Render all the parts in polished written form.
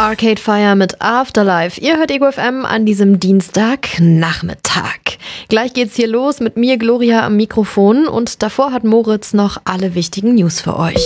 Arcade Fire mit Afterlife. Ihr hört Ego FM an diesem Dienstagnachmittag. Gleich geht's hier los mit mir, Gloria, am Mikrofon. Und davor hat Moritz noch alle wichtigen News für euch.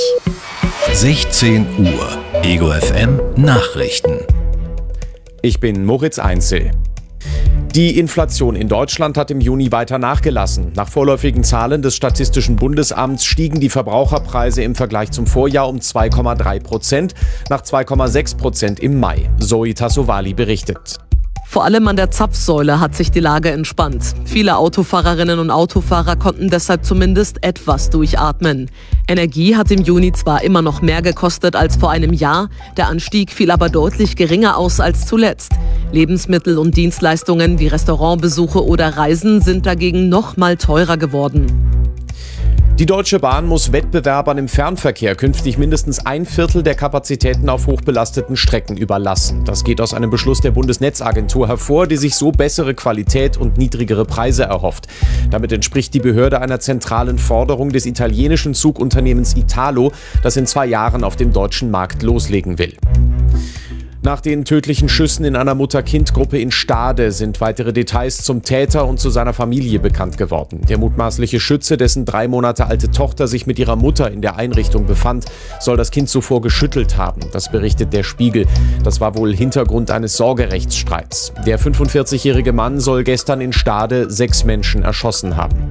16 Uhr. Ego FM Nachrichten. Ich bin Moritz Einzel. Die Inflation in Deutschland hat im Juni weiter nachgelassen. Nach vorläufigen Zahlen des Statistischen Bundesamts stiegen die Verbraucherpreise im Vergleich zum Vorjahr um 2,3%, nach 2,6% im Mai. Zoe Tassovali berichtet. Vor allem an der Zapfsäule hat sich die Lage entspannt. Viele Autofahrerinnen und Autofahrer konnten deshalb zumindest etwas durchatmen. Energie hat im Juni zwar immer noch mehr gekostet als vor einem Jahr, der Anstieg fiel aber deutlich geringer aus als zuletzt. Lebensmittel und Dienstleistungen wie Restaurantbesuche oder Reisen sind dagegen noch mal teurer geworden. Die Deutsche Bahn muss Wettbewerbern im Fernverkehr künftig mindestens 1/4 der Kapazitäten auf hochbelasteten Strecken überlassen. Das geht aus einem Beschluss der Bundesnetzagentur hervor, die sich so bessere Qualität und niedrigere Preise erhofft. Damit entspricht die Behörde einer zentralen Forderung des italienischen Zugunternehmens Italo, das in 2 Jahren auf dem deutschen Markt loslegen will. Nach den tödlichen Schüssen in einer Mutter-Kind-Gruppe in Stade sind weitere Details zum Täter und zu seiner Familie bekannt geworden. Der mutmaßliche Schütze, dessen 3 Monate alte Tochter sich mit ihrer Mutter in der Einrichtung befand, soll das Kind zuvor geschüttelt haben. Das berichtet der Spiegel. Das war wohl Hintergrund eines Sorgerechtsstreits. Der 45-jährige Mann soll gestern in Stade 6 Menschen erschossen haben.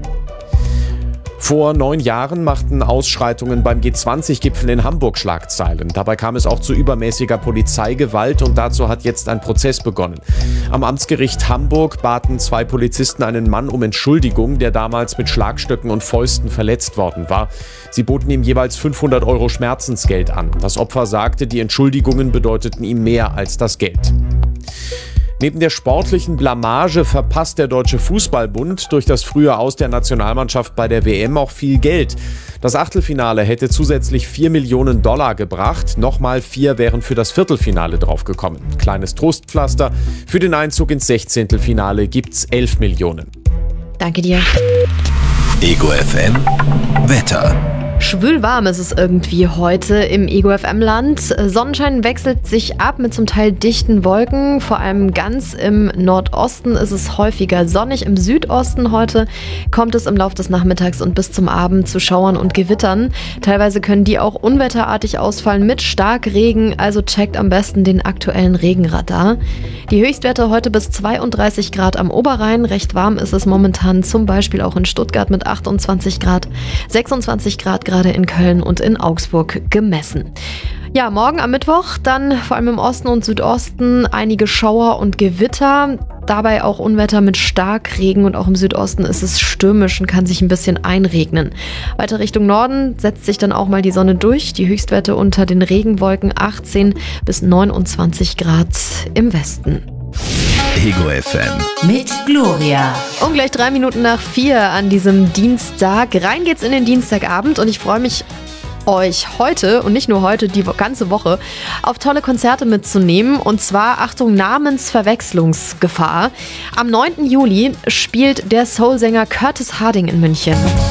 Vor 9 Jahren machten Ausschreitungen beim G20-Gipfel in Hamburg Schlagzeilen. Dabei kam es auch zu übermäßiger Polizeigewalt und dazu hat jetzt ein Prozess begonnen. Am Amtsgericht Hamburg baten 2 Polizisten einen Mann um Entschuldigung, der damals mit Schlagstöcken und Fäusten verletzt worden war. Sie boten ihm jeweils 500 € Schmerzensgeld an. Das Opfer sagte, die Entschuldigungen bedeuteten ihm mehr als das Geld. Neben der sportlichen Blamage verpasst der Deutsche Fußballbund durch das frühe Aus der Nationalmannschaft bei der WM auch viel Geld. Das Achtelfinale hätte zusätzlich $4 Millionen gebracht. Nochmal 4 wären für das Viertelfinale draufgekommen. Kleines Trostpflaster. Für den Einzug ins 16. Finale gibt's 11 Millionen. Danke dir. Ego FM Wetter. Schwül warm ist es irgendwie heute im Ego FM Land. Sonnenschein wechselt sich ab mit zum Teil dichten Wolken. Vor allem ganz im Nordosten ist es häufiger sonnig. Im Südosten heute kommt es im Laufe des Nachmittags und bis zum Abend zu Schauern und Gewittern. Teilweise können die auch unwetterartig ausfallen mit Starkregen. Also checkt am besten den aktuellen Regenradar. Die Höchstwerte heute bis 32 Grad am Oberrhein. Recht warm ist es momentan zum Beispiel auch in Stuttgart mit 28 Grad, 26 Grad gerade in Köln und in Augsburg gemessen. Ja, morgen am Mittwoch dann vor allem im Osten und Südosten einige Schauer und Gewitter. Dabei auch Unwetter mit Starkregen und auch im Südosten ist es stürmisch und kann sich ein bisschen einregnen. Weiter Richtung Norden setzt sich dann auch mal die Sonne durch. Die Höchstwerte unter den Regenwolken 18 bis 29 Grad im Westen. Ego FM mit Gloria. Und gleich 3 Minuten nach 4 an diesem Dienstag. Rein geht's in den Dienstagabend und ich freue mich, euch heute und nicht nur heute, die ganze Woche auf tolle Konzerte mitzunehmen. Und zwar, Achtung, Namensverwechslungsgefahr. Am 9. Juli spielt der Soulsänger Curtis Harding in München.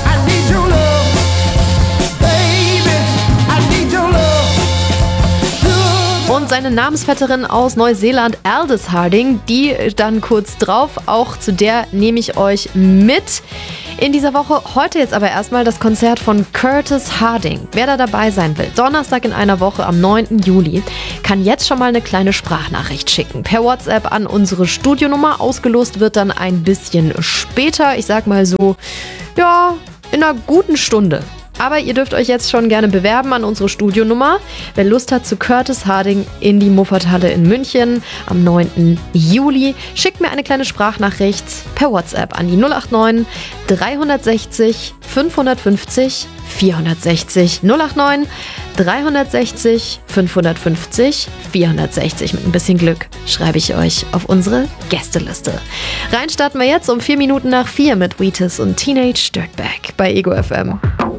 Und seine Namensvetterin aus Neuseeland, Aldous Harding, die dann kurz drauf, auch zu der nehme ich euch mit. In dieser Woche, heute jetzt aber erstmal das Konzert von Curtis Harding. Wer da dabei sein will, Donnerstag in einer Woche am 9. Juli, kann jetzt schon mal eine kleine Sprachnachricht schicken. Per WhatsApp an unsere Studionummer. Ausgelost wird dann ein bisschen später. Ich sag mal so, ja, in einer guten Stunde. Aber ihr dürft euch jetzt schon gerne bewerben an unsere Studionummer. Wer Lust hat zu Curtis Harding in die Muffathalle in München am 9. Juli, schickt mir eine kleine Sprachnachricht per WhatsApp an die 089 360 550 460 089 360 550 460. Mit ein bisschen Glück schreibe ich euch auf unsere Gästeliste. Rein starten wir jetzt um 4 Minuten nach 4 mit Wheatus und Teenage Dirtbag bei Ego FM.